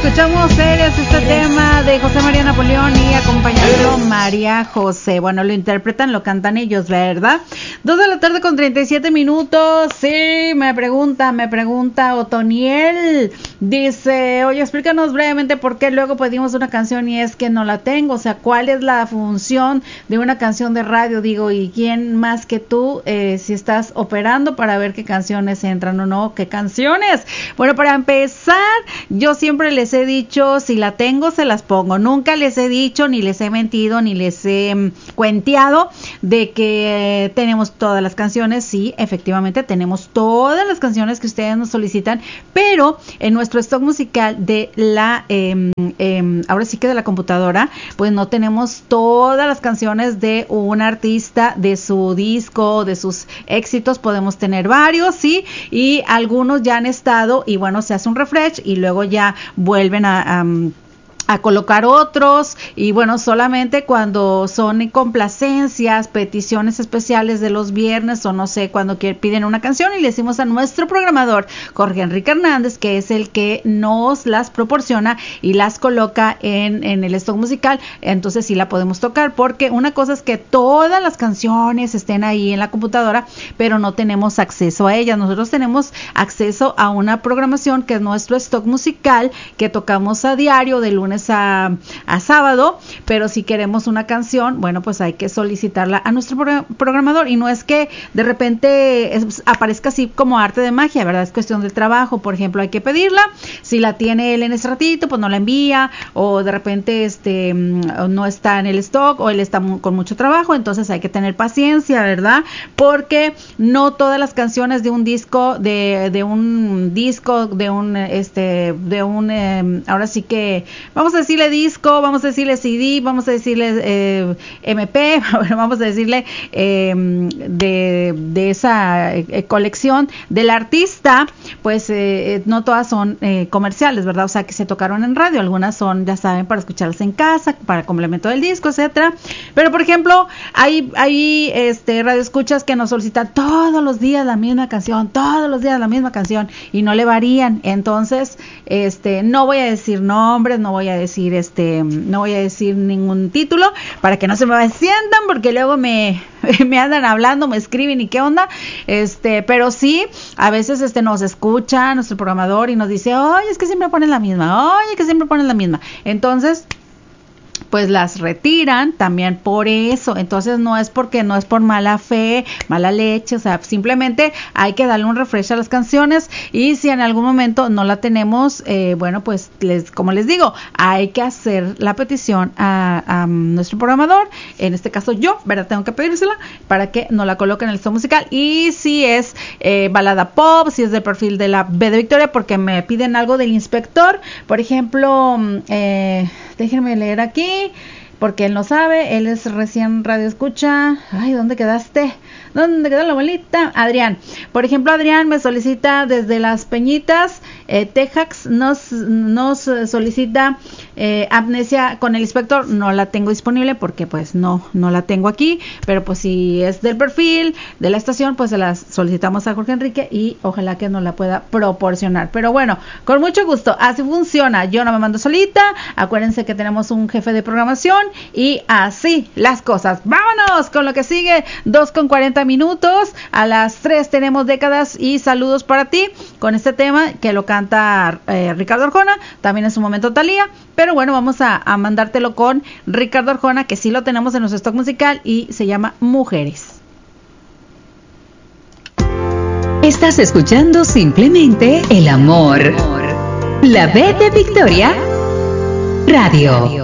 escuchamos Eres, este tema de José María Napoleón y acompañando María José. Bueno, lo interpretan, lo cantan ellos, ¿verdad? 2:37 p.m. Sí, me pregunta Otoniel. Dice, oye, explícanos brevemente por qué luego pedimos una canción y es que no la tengo. O sea, ¿cuál es la función de una canción de radio? Digo, ¿y quién más que tú si estás operando para ver qué canciones entran o no? ¿Qué canciones? Bueno, para empezar, yo siempre les he dicho, si la tengo, se las pongo. Nunca les he dicho, ni les he mentido, ni les he cuenteado de que tenemos todas las canciones. Sí, efectivamente, tenemos todas las canciones que ustedes nos solicitan, pero en nuestro stock musical de la, ahora sí que de la computadora, pues no tenemos todas las canciones de un artista, de su disco, de sus éxitos. Podemos tener varios, sí, y algunos ya han estado, y bueno, se hace un refresh y luego ya vuelven a colocar otros, y bueno, solamente cuando son complacencias, peticiones especiales de los viernes, o no sé, cuando piden una canción y le decimos a nuestro programador Jorge Enrique Hernández, que es el que nos las proporciona y las coloca en el stock musical, entonces sí la podemos tocar, porque una cosa es que todas las canciones estén ahí en la computadora, pero no tenemos acceso a ellas. Nosotros tenemos acceso a una programación que es nuestro stock musical, que tocamos a diario de lunes a sábado, pero si queremos una canción, bueno, pues hay que solicitarla a nuestro programador, y no es que de repente aparezca así como arte de magia, ¿verdad? Es cuestión del trabajo. Por ejemplo, hay que pedirla, si la tiene él en ese ratito, pues no la envía, o de repente no está en el stock, o él está con mucho trabajo, entonces hay que tener paciencia, ¿verdad? Porque no todas las canciones de un disco, de un ahora sí que vamos a decirle disco, vamos a decirle CD, vamos a decirle MP, vamos a decirle de esa colección del artista, pues no todas son comerciales, ¿verdad? O sea, que se tocaron en radio, algunas son, ya saben, para escucharlas en casa, para complemento del disco, etcétera. Pero por ejemplo, hay radioescuchas que nos solicitan todos los días la misma canción, y no le varían. Entonces, no voy a decir nombres, no voy a decir ningún título para que no se me sientan, porque luego me andan hablando, me escriben y qué onda, pero sí, a veces nos escucha nuestro programador y nos dice, oye, es que siempre ponen la misma, entonces pues las retiran también por eso. Entonces no es por mala fe, mala leche, o sea, simplemente hay que darle un refresh a las canciones, y si en algún momento no la tenemos, bueno, pues como les digo, hay que hacer la petición a nuestro programador, en este caso yo, ¿verdad? Tengo que pedírsela para que nos la coloque en el stock musical. Y si es balada pop, si es del perfil de la B de Victoria, porque me piden algo del inspector, por ejemplo, déjenme leer aquí, porque él no sabe, él es recién radio escucha. Ay, ¿dónde quedaste? ¿Dónde quedó la bolita? Adrián. Por ejemplo, Adrián me solicita desde Las Peñitas, Texas, nos solicita Amnesia con el inspector. No la tengo disponible porque pues no la tengo aquí, pero pues si es del perfil de la estación, pues se la solicitamos a Jorge Enrique y ojalá que nos la pueda proporcionar. Pero bueno, con mucho gusto, así funciona. Yo no me mando solita, acuérdense que tenemos un jefe de programación y así las cosas. Vámonos con lo que sigue, 2:40 minutos, a las 3 tenemos Décadas y Saludos para ti, con este tema que lo canta Ricardo Arjona, también en su momento Thalía, pero bueno, vamos a mandártelo con Ricardo Arjona, que sí lo tenemos en nuestro stock musical y se llama Mujeres. Estás escuchando simplemente el amor. La B de Victoria Radio.